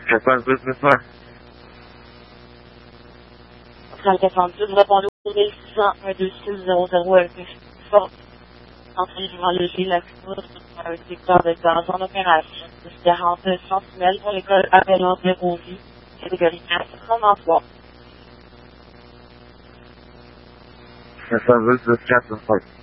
Capital Business Park. Central répondez au 1600-1200 Fort. Entrée devant le G, la foudre, un secteur de gaz en opération. 40 sentinelles pour l'école Appellant de Rosie, catégorie 4, son emploi. Capital Business Captain Park.